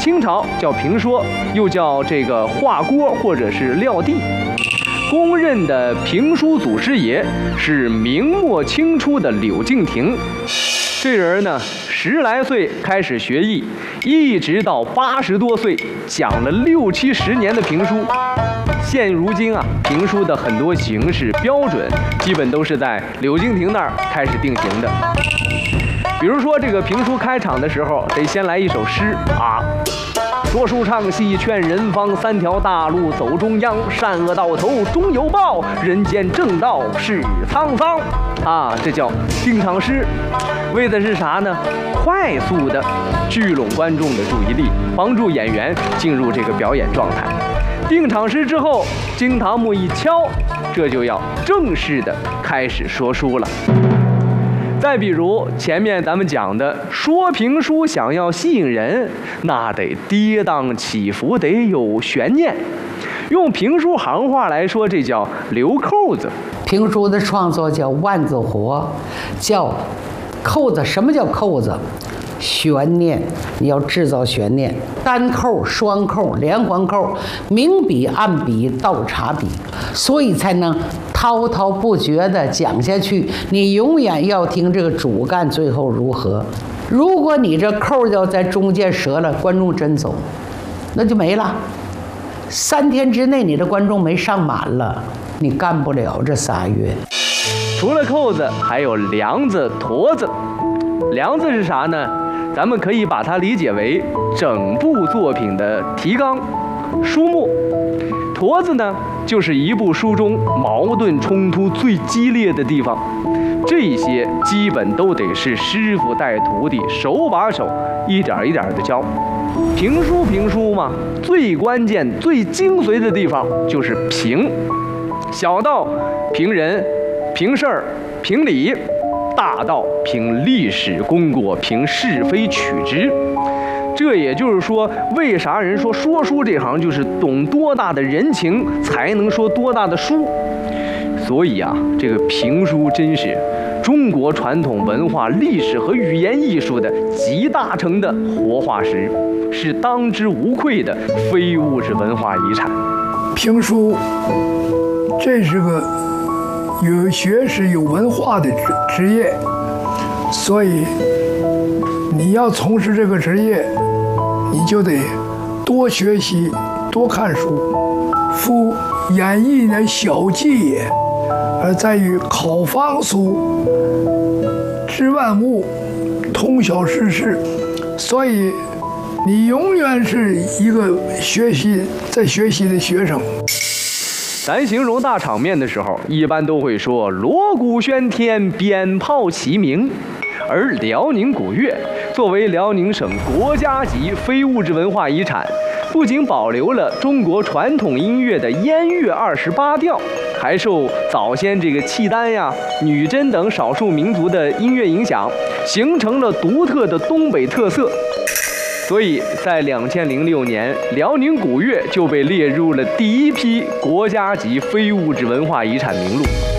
清朝叫评说，又叫这个画锅或者是撂地。公认的评书祖师爷是明末清初的柳敬亭。这人呢，10来岁开始学艺，一直到80多岁，讲了60、70年的评书。现如今啊，评书的很多形式标准，基本都是在柳敬亭那儿开始定型的。比如说，这个评书开场的时候，得先来一首诗啊。说书唱戏劝人方，3条大路走中央，善恶到头终有报，人间正道是沧桑。啊，这叫定场诗，为的是啥呢？快速的聚拢观众的注意力，帮助演员进入这个表演状态。定场诗之后，惊堂木一敲，这就要正式的开始说书了。再比如前面咱们讲的说评书，想要吸引人，那得跌宕起伏，得有悬念。用评书行话来说，这叫留扣子。 评书的创作叫万字活，叫扣子。什么叫扣子？悬念，你要制造悬念，单扣、双扣、连环扣，明笔暗笔倒插笔，所以才能滔滔不绝地讲下去。你永远要听这个主干最后如何。如果你这扣要在中间折了，观众真走，那就没了。3天之内你的观众没上满了，你干不了这3月。 除了扣子，还有梁子、坨子。梁子是啥呢？咱们可以把它理解为整部作品的提纲、书目。坨子呢，就是一部书中矛盾冲突最激烈的地方。这些基本都得是师傅带徒弟，手把手，一点一点的教。评书嘛，最关键、最精髓的地方就是评，小到评人、评事儿、评理，大到评历史功过、评是非曲直。这也就是说，为啥人说书这行就是懂多大的人情，才能说多大的书。所以啊，这个评书真是中国传统文化、历史和语言艺术的集大成的活化石，是当之无愧的非物质文化遗产。 评书，这是个有学识、有文化的职业，所以你要从事这个职业，你就得多学习、多看书。夫演绎的小技也，而在于考方俗，知万物，通晓世事。所以你永远是一个在学习的学生。 咱形容大场面的时候，一般都会说锣鼓喧天，鞭炮齐鸣。而辽宁古乐作为辽宁省国家级非物质文化遗产，不仅保留了中国传统音乐的燕乐28调，还受早先这个契丹呀、女真等少数民族的音乐影响，形成了独特的东北特色。所以在2006年，辽宁古乐就被列入了第一批国家级非物质文化遗产名录。